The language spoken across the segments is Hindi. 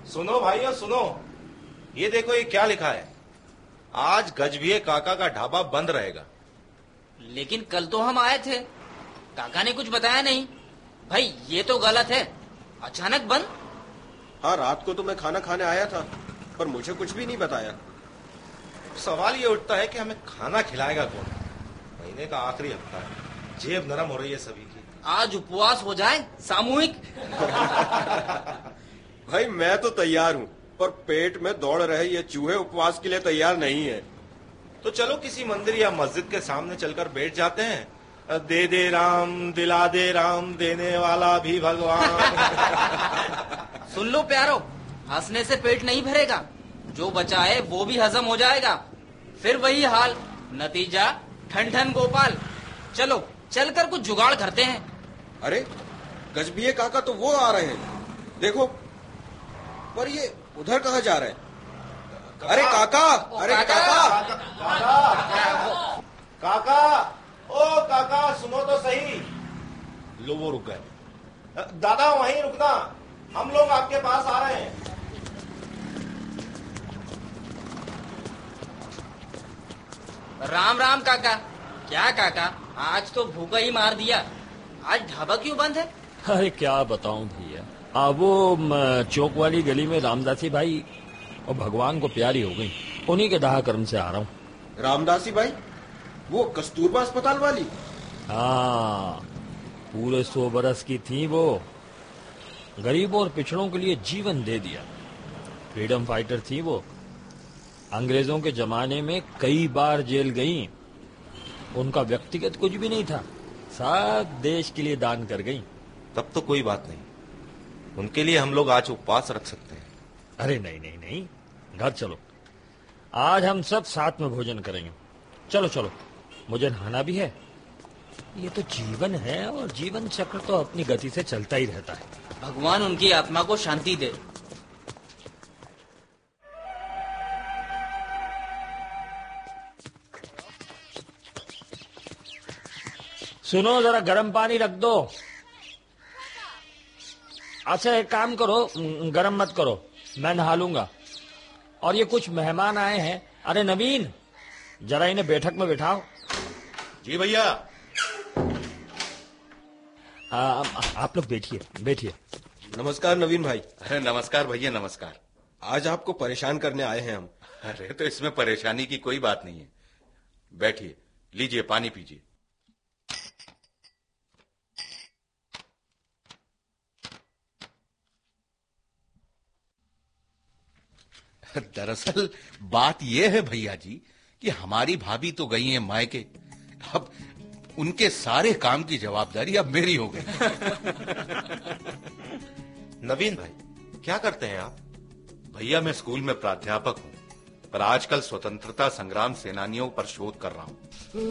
सुनो भाइयों सुनो, ये देखो ये क्या लिखा है। आज गजभिये काका का ढाबा बंद रहेगा। लेकिन कल तो हम आए थे, काका ने कुछ बताया नहीं। भाई ये तो गलत है, अचानक बंद। हाँ, रात को तो मैं खाना खाने आया था, पर मुझे कुछ भी नहीं बताया। सवाल ये उठता है कि हमें खाना खिलाएगा कौन। महीने का आखिरी हफ्ता है, जेब नरम हो रही है सभी की। आज उपवास हो जाए सामूहिक। भाई मैं तो तैयार हूँ, पर पेट में दौड़ रहे ये चूहे उपवास के लिए तैयार नहीं है। तो चलो किसी मंदिर या मस्जिद के सामने चलकर बैठ जाते हैं। दे दे राम, दिला दे राम, देने वाला भी भगवान। सुन लो प्यारो, हंसने से पेट नहीं भरेगा, जो बचा है वो भी हजम हो जाएगा। फिर वही हाल, नतीजा ठन ठन गोपाल। चलो चलकर कुछ जुगाड़ करते हैं। अरे गजभिये काका तो वो आ रहे हैं, देखो। पर ये उधर कहाँ जा रहे हैं? अरे काका, अरे काका, काका, ओ काका सुनो तो सही। लो वो रुक गए। दादा वहीं रुकना, हम लोग आपके पास आ रहे हैं। राम राम काका। क्या काका, आज तो भूखा ही मार दिया। आज ढाबा क्यों बंद है? अरे क्या बताऊं भैया, वो चौक वाली गली में रामदासी भाई और भगवान को प्यारी हो गई, उन्हीं के दाह कर्म से आ रहा हूँ। रामदासी भाई, वो कस्तूरबा अस्पताल वाली? हाँ, पूरे 100 बरस की थी वो। गरीबों और पिछड़ों के लिए जीवन दे दिया। फ्रीडम फाइटर थी वो। अंग्रेजों के जमाने में कई बार जेल गई। उनका व्यक्तिगत कुछ भी नहीं था, सब देश के लिए दान कर गई। तब तो कोई बात नहीं, उनके लिए हम लोग आज उपवास रख सकते हैं। अरे नहीं नहीं नहीं, घर चलो, आज हम सब साथ में भोजन करेंगे। चलो चलो, मुझे नहाना भी है। ये तो जीवन है और जीवन चक्र तो अपनी गति से चलता ही रहता है। भगवान उनकी आत्मा को शांति दे। सुनो, जरा गर्म पानी रख दो। अच्छा एक काम करो, गर्म मत करो, मैं नहा लूंगा। और ये कुछ मेहमान आए हैं। अरे नवीन, जरा इन्हें बैठक में बिठाओ। जी भैया। आप लोग बैठिए बैठिए। नमस्कार नवीन भाई। अरे नमस्कार भैया, नमस्कार। आज आपको परेशान करने आए हैं हम। अरे तो इसमें परेशानी की कोई बात नहीं है, बैठिए, लीजिए पानी पीजिए। दरअसल बात यह है भैया जी कि हमारी भाभी तो गई हैं मायके, अब उनके सारे काम की जवाबदारी अब मेरी हो गई। नवीन भाई क्या करते हैं आप? भैया मैं स्कूल में प्राध्यापक हूं, पर आजकल स्वतंत्रता संग्राम सेनानियों पर शोध कर रहा हूं।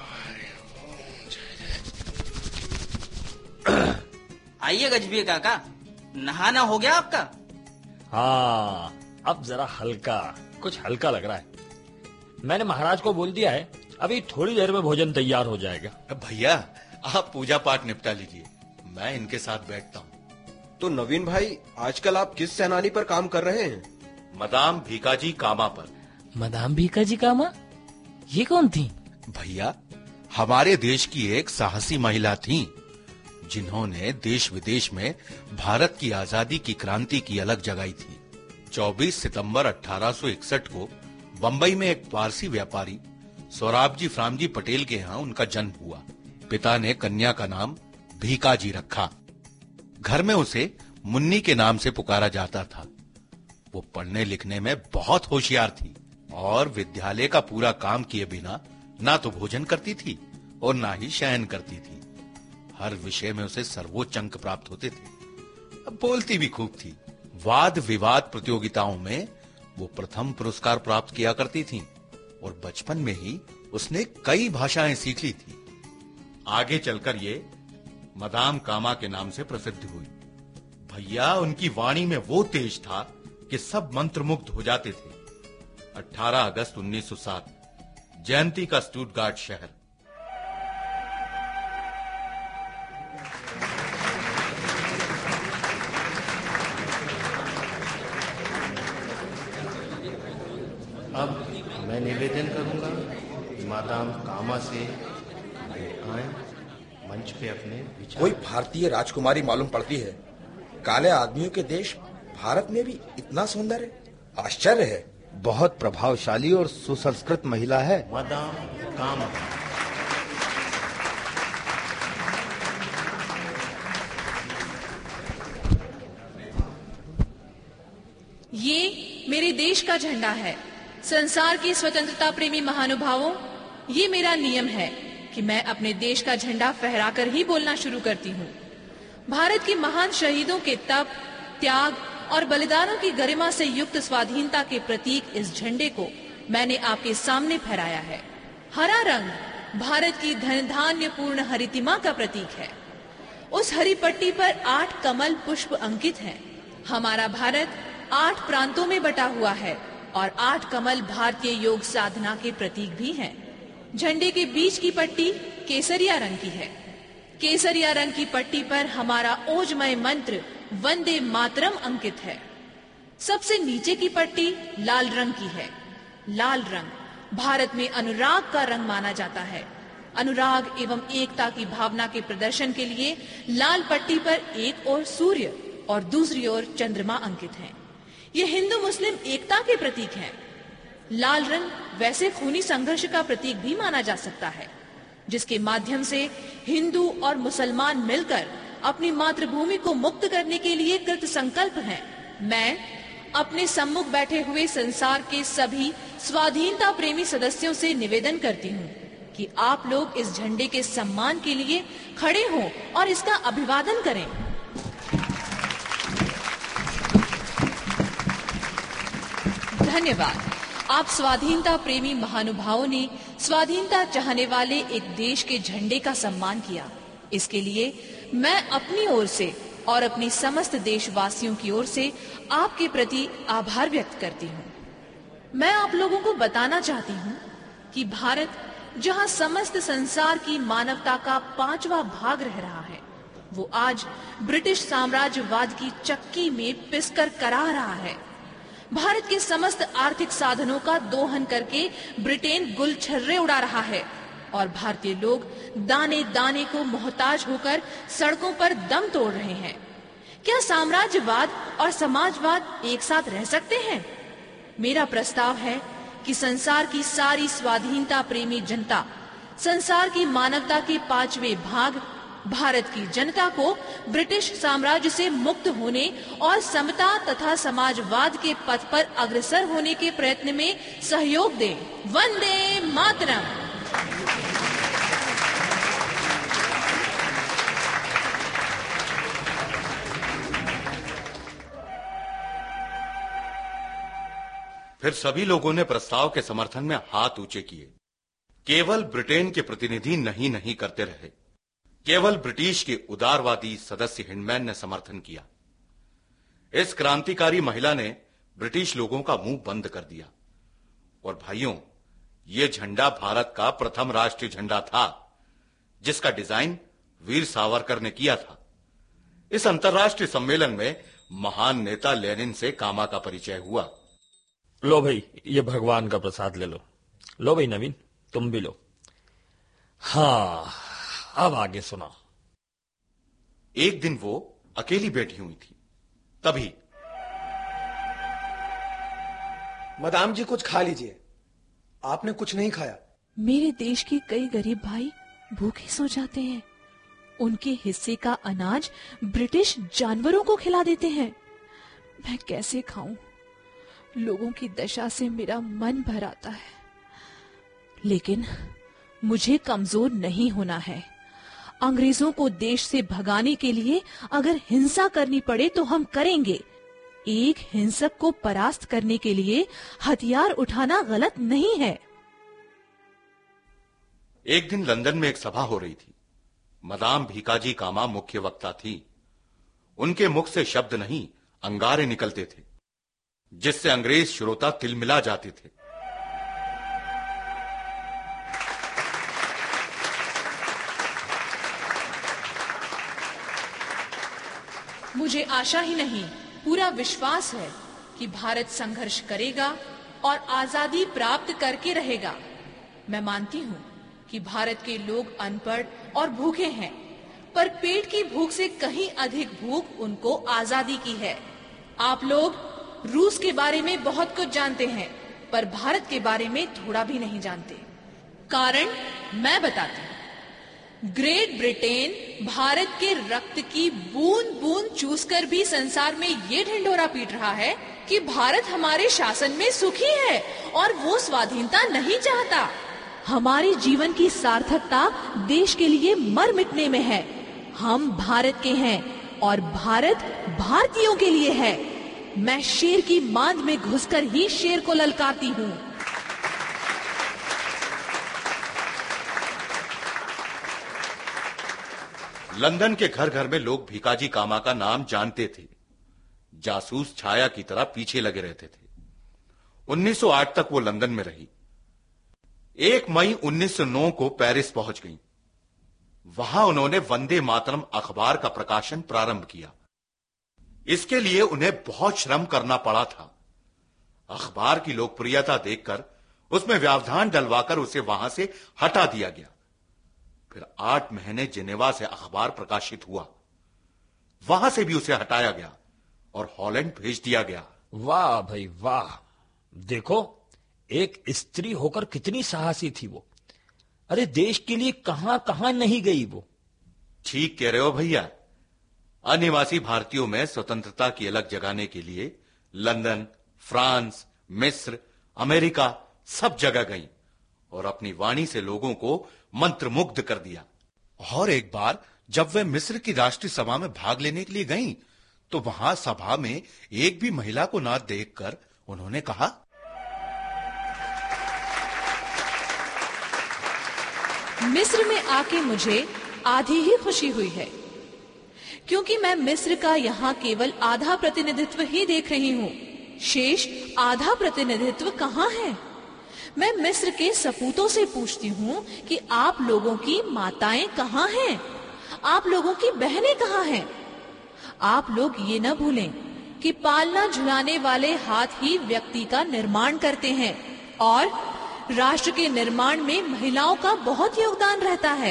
आइए गजभिये काका, नहाना हो गया आपका? हाँ, अब जरा हल्का, कुछ हल्का लग रहा है। मैंने महाराज को बोल दिया है, अभी थोड़ी देर में भोजन तैयार हो जाएगा। भैया आप पूजा पाठ निपटा लीजिए, मैं इनके साथ बैठता हूँ। तो नवीन भाई, आजकल आप किस सेनानी पर काम कर रहे हैं? मदाम भीकाजी कामा पर। मदाम भीकाजी कामा? ये कौन थी? भैया हमारे देश की एक साहसी महिला थी, जिन्होंने देश विदेश में भारत की आजादी की क्रांति की अलग जगाई थी। 24 सितंबर 1861 को बंबई में एक पारसी व्यापारी सोराबजी फ्रामजी पटेल के यहाँ उनका जन्म हुआ। पिता ने कन्या का नाम भीकाजी रखा। घर में उसे मुन्नी के नाम से पुकारा जाता था। वो पढ़ने लिखने में बहुत होशियार थी और विद्यालय का पूरा काम किए बिना ना तो भोजन करती थी और ना ही शयन करती थी। हर विषय में उसे सर्वोच्च अंक प्राप्त होते थे। अब बोलती भी खूब थी। वाद विवाद प्रतियोगिताओं में वो प्रथम पुरस्कार प्राप्त किया करती थी और बचपन में ही उसने कई भाषाएं सीख ली थी। आगे चलकर ये मदाम कामा के नाम से प्रसिद्ध हुई। भैया उनकी वाणी में वो तेज था कि सब मंत्रमुग्ध हो जाते थे। 18 अगस्त 1907 जयंती का स्टुटगार्ट शहर। अब मैं निवेदन करूंगा कि मादाम कामा से आए मंच पे अपने विचार। कोई भारतीय राजकुमारी मालूम पड़ती है। काले आदमियों के देश भारत में भी इतना सौंदर्य, आश्चर्य है। बहुत प्रभावशाली और सुसंस्कृत महिला है मादाम कामा। ये मेरे देश का झंडा है। संसार के स्वतंत्रता प्रेमी महानुभावों, ये मेरा नियम है कि मैं अपने देश का झंडा फहराकर ही बोलना शुरू करती हूँ। भारत के महान शहीदों के तप, त्याग और बलिदानों की गरिमा से युक्त स्वाधीनता के प्रतीक इस झंडे को मैंने आपके सामने फहराया है। हरा रंग भारत की धन धान्य पूर्ण हरितिमा का प्रतीक है। उस हरी पट्टी पर 8 कमल पुष्प अंकित हैं। हमारा भारत 8 प्रांतों में बटा हुआ है और 8 कमल भारतीय योग साधना के प्रतीक भी हैं। झंडे के बीच की पट्टी केसरिया रंग की है। केसरिया रंग की पट्टी पर हमारा ओजमय मंत्र वंदे मातरम अंकित है। सबसे नीचे की पट्टी लाल रंग की है। लाल रंग भारत में अनुराग का रंग माना जाता है। अनुराग एवं एकता की भावना के प्रदर्शन के लिए लाल पट्टी पर एक ओर सूर्य और दूसरी ओर चंद्रमा अंकित हैं। ये हिंदू मुस्लिम एकता के प्रतीक हैं। लाल रंग वैसे खूनी संघर्ष का प्रतीक भी माना जा सकता है, जिसके माध्यम से हिंदू और मुसलमान मिलकर अपनी मातृभूमि को मुक्त करने के लिए कृत संकल्प हैं। मैं अपने सम्मुख बैठे हुए संसार के सभी स्वाधीनता प्रेमी सदस्यों से निवेदन करती हूँ कि आप लोग इस झंडे के सम्मान के लिए खड़े हों और इसका अभिवादन करें। धन्यवाद। आप स्वाधीनता प्रेमी महानुभावों ने स्वाधीनता चाहने वाले एक देश के झंडे का सम्मान किया। इसके लिए मैं अपनी ओर से और अपनी समस्त देशवासियों की ओर से आपके प्रति आभार व्यक्त करती हूँ। मैं आप लोगों को बताना चाहती हूँ कि भारत, जहाँ समस्त संसार की मानवता का 5वां भाग रह रहा है, वो आज ब्रिटिश साम्राज्यवाद की चक्की में पिसकर कराह रहा है। भारत के समस्त आर्थिक साधनों का दोहन करके ब्रिटेन गुलछर्रे उड़ा रहा है और भारतीय लोग दाने दाने को मोहताज होकर सड़कों पर दम तोड़ रहे हैं। क्या साम्राज्यवाद और समाजवाद एक साथ रह सकते हैं? मेरा प्रस्ताव है कि संसार की सारी स्वाधीनता प्रेमी जनता, संसार की मानवता के 5वें भाग भारत की जनता को ब्रिटिश साम्राज्य से मुक्त होने और समता तथा समाजवाद के पथ पर अग्रसर होने के प्रयत्न में सहयोग दें। वंदे मातरम। फिर सभी लोगों ने प्रस्ताव के समर्थन में हाथ ऊंचे किए। केवल ब्रिटेन के प्रतिनिधि नहीं करते रहे, केवल ब्रिटिश के उदारवादी सदस्य हिंडमैन ने समर्थन किया। इस क्रांतिकारी महिला ने ब्रिटिश लोगों का मुंह बंद कर दिया। और भाइयों, यह झंडा भारत का प्रथम राष्ट्रीय झंडा था, जिसका डिजाइन वीर सावरकर ने किया था। इस अंतर्राष्ट्रीय सम्मेलन में महान नेता लेनिन से कामा का परिचय हुआ। लो भाई, ये भगवान का प्रसाद ले लो। लो भाई नवीन, तुम भी लो। हाँ, अब आगे सुना। एक दिन वो अकेली बैठी हुई थी। तभी मदाम जी, कुछ खा लीजिए। आपने कुछ नहीं खाया। मेरे देश के कई गरीब भाई भूखे सो जाते हैं। उनके हिस्से का अनाज ब्रिटिश जानवरों को खिला देते हैं। मैं कैसे खाऊं? लोगों की दशा से मेरा मन भर आता है। लेकिन मुझे कमजोर नहीं होना है। अंग्रेजों को देश से भगाने के लिए अगर हिंसा करनी पड़े तो हम करेंगे। एक हिंसक को परास्त करने के लिए हथियार उठाना गलत नहीं है। एक दिन लंदन में एक सभा हो रही थी। मदाम भीकाजी कामा मुख्य वक्ता थी। उनके मुख से शब्द नहीं, अंगारे निकलते थे, जिससे अंग्रेज श्रोता तिलमिला जाते थे। मुझे आशा ही नहीं, पूरा विश्वास है कि भारत संघर्ष करेगा और आजादी प्राप्त करके रहेगा। मैं मानती हूँ कि भारत के लोग अनपढ़ और भूखे हैं, पर पेट की भूख से कहीं अधिक भूख उनको आजादी की है। आप लोग रूस के बारे में बहुत कुछ जानते हैं, पर भारत के बारे में थोड़ा भी नहीं जानते। कारण मैं बताती हूँ। ग्रेट ब्रिटेन भारत के रक्त की बूंद बूंद चूसकर भी संसार में ये ढिंढोरा पीट रहा है कि भारत हमारे शासन में सुखी है और वो स्वाधीनता नहीं चाहता। हमारे जीवन की सार्थकता देश के लिए मर मिटने में है। हम भारत के हैं और भारत भारतीयों के लिए है। मैं शेर की मांद में घुसकर ही शेर को ललकारती हूँ। लंदन के घर घर में लोग भिकाजी कामा का नाम जानते थे। जासूस छाया की तरह पीछे लगे रहते थे। 1908 तक वो लंदन में रही। 1 मई 1909 को पेरिस पहुंच गई। वहां उन्होंने वंदे मातरम अखबार का प्रकाशन प्रारंभ किया। इसके लिए उन्हें बहुत श्रम करना पड़ा था। अखबार की लोकप्रियता देखकर उसमें व्यवधान डलवाकर उसे वहां से हटा दिया गया। फिर 8 महीने जिनेवा से अखबार प्रकाशित हुआ। वहां से भी उसे हटाया गया और हॉलैंड भेज दिया गया। वाह भाई वाह! देखो, एक स्त्री होकर कितनी साहसी थी वो। अरे देश के लिए कहां कहां नहीं गई वो। ठीक कह रहे हो भैया। अनिवासी भारतीयों में स्वतंत्रता की अलग जगाने के लिए लंदन, फ्रांस, मिस्र, अमेरिका सब जगह गई और अपनी वाणी से लोगों को मंत्रमुग्ध कर दिया। और एक बार जब वे मिस्र की राष्ट्रीय सभा में भाग लेने के लिए गईं, तो वहां सभा में एक भी महिला को ना देखकर उन्होंने कहा, मिस्र में आके मुझे आधी ही खुशी हुई है, क्योंकि मैं मिस्र का यहाँ केवल आधा प्रतिनिधित्व ही देख रही हूँ। शेष आधा प्रतिनिधित्व कहाँ है? मैं मिस्र के सपूतों से पूछती हूँ कि आप लोगों की माताएं कहाँ हैं? आप लोगों की बहनें कहाँ हैं? आप लोग ये न भूलें कि पालना झुलाने वाले हाथ ही व्यक्ति का निर्माण करते हैं और राष्ट्र के निर्माण में महिलाओं का बहुत योगदान रहता है।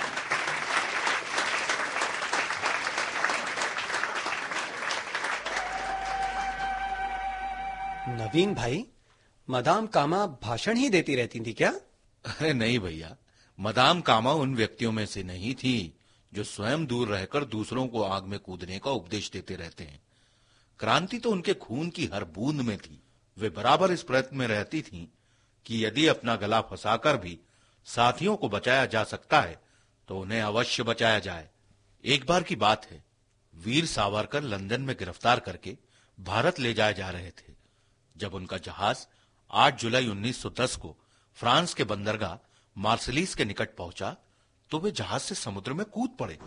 नवीन भाई, मदाम कामा भाषण ही देती रहती थी क्या? अरे नहीं भैया, मदाम कामा उन व्यक्तियों में से नहीं थी जो स्वयं दूर रहकर दूसरों को आग में कूदने का उपदेश देते रहते हैं। क्रांति तो उनके खून की हर बूंद में थी। वे बराबर इस प्रयत्न में रहती थीं कि यदि अपना गला फंसाकर भी साथियों को बचाया जा सकता है तो उन्हें अवश्य बचाया जाए। एक बार की बात है, वीर सावरकर लंदन में गिरफ्तार करके भारत ले जाए जा रहे थे। जब उनका जहाज 8 जुलाई 1910 को फ्रांस के बंदरगाह मार्सिलीज के निकट पहुंचा तो वे जहाज से समुद्र में कूद पड़े।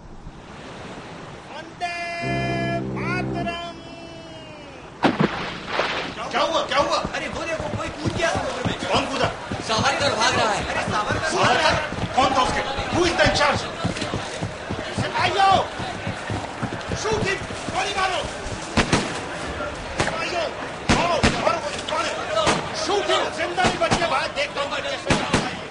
क्या हुआ? क्या हुआ? अरे वो देखो, कोई कूद गया समुद्र में। कौन कूदा? सावरकर भाग रहा है। अरे सावरकर सावरकर? कौन था उसके? Who is the in charge? सिपाहियों, shoot him! गोली मारो! सिपाहियों, मारो, कौन है? Shoot him! जिंदा नहीं बच के बाहर देखता हूँ कैसे जाता है।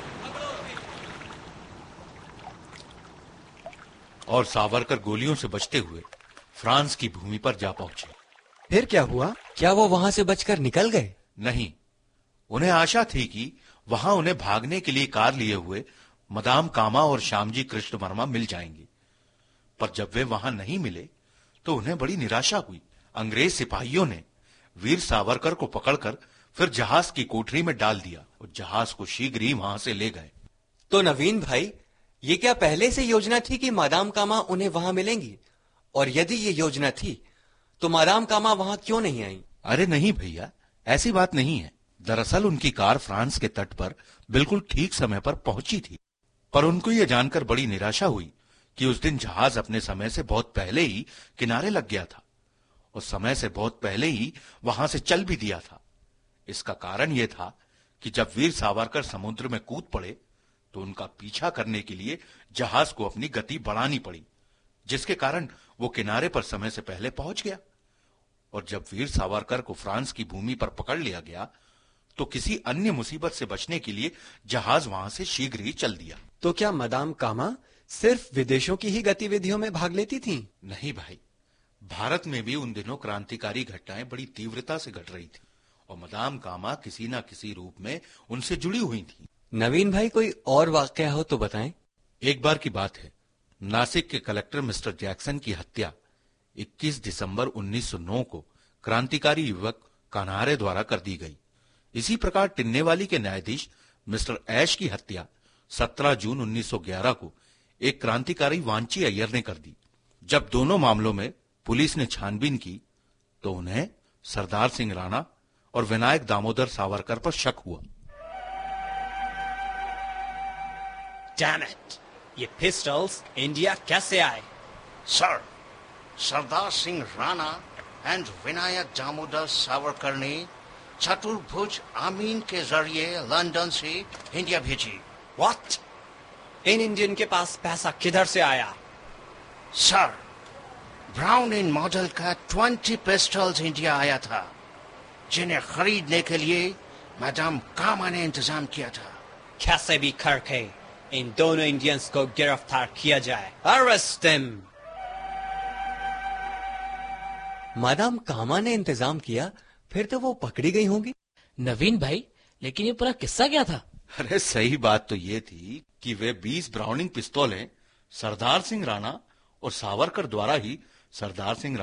और सावरकर गोलियों से बचते हुए फ्रांस की भूमि पर जा पहुंचे। फिर क्या हुआ? क्या वो वहां से बचकर निकल गए? नहीं, उन्हें आशा थी कि वहां उन्हें भागने के लिए कार लिए हुए मदाम कामा और श्यामजी कृष्ण वर्मा मिल जाएंगे। पर जब वे वहां नहीं मिले तो उन्हें बड़ी निराशा हुई। अंग्रेज सिपाहियों ने वीर सावरकर को पकड़कर फिर जहाज की कोठरी में डाल दिया और जहाज को शीघ्र ही वहां से ले गए। तो नवीन भाई, ये क्या पहले से योजना थी कि मादाम कामा उन्हें वहां मिलेंगी? और यदि ये योजना थी तो मादाम कामा वहां क्यों नहीं आई? अरे नहीं भैया, ऐसी बात नहीं है। दरअसल उनकी कार फ्रांस के तट पर बिल्कुल ठीक समय पर पहुंची थी, पर उनको यह जानकर बड़ी निराशा हुई कि उस दिन जहाज अपने समय से बहुत पहले ही किनारे लग गया था और समय से बहुत पहले ही वहां से चल भी दिया था। इसका कारण यह था कि जब वीर सावरकर समुद्र में कूद पड़े तो उनका पीछा करने के लिए जहाज को अपनी गति बढ़ानी पड़ी, जिसके कारण वो किनारे पर समय से पहले पहुंच गया। और जब वीर सावरकर को फ्रांस की भूमि पर पकड़ लिया गया तो किसी अन्य मुसीबत से बचने के लिए जहाज वहां से शीघ्र ही चल दिया। तो क्या मदाम कामा सिर्फ विदेशों की ही गतिविधियों में भाग लेती थीं? नहीं भाई, भारत में भी उन दिनों क्रांतिकारी घटनाएं बड़ी तीव्रता से घट रही थी और मदाम कामा किसी न किसी रूप में उनसे जुड़ी हुई थी। नवीन भाई, कोई और वाकया हो तो बताएं। एक बार की बात है, नासिक के कलेक्टर मिस्टर जैक्सन की हत्या 21 दिसंबर 1909 को क्रांतिकारी युवक कान्हारे द्वारा कर दी गई। इसी प्रकार टिन्नेवाली के न्यायाधीश मिस्टर ऐश की हत्या 17 जून 1911 को एक क्रांतिकारी वांची अय्यर ने कर दी। जब दोनों मामलों में पुलिस ने छानबीन की तो उन्हें सरदार सिंह राणा और विनायक दामोदर सावरकर पर शक हुआ। Damn it! ये पिस्टल्स इंडिया कैसे आए? सर, सरदार सिंह राणा एंड विनायक दामोदर सावरकर ने चतुर्भुज आमीन के जरिए लंदन से इंडिया भेजी। What? इन इंडियन के पास पैसा किधर से आया? सर, ब्राउन इन मॉडल का 20 पिस्टल्स इंडिया आया था, जिन्हें खरीदने के लिए मैडम कामा ने इंतजाम किया था। कैसे भी करके इन दोनों इंडियंस को गिरफ्तार किया जाए। Arrest them! मदाम कामा ने इंतजाम किया, फिर तो वो पकड़ी गई होंगी। नवीन भाई, लेकिन ये पूरा किस्सा क्या था? अरे सही बात तो ये थी कि वे 20 ब्राउनिंग पिस्तौलें सरदार सिंह राणा और सावरकर द्वारा ही सरदार सिंह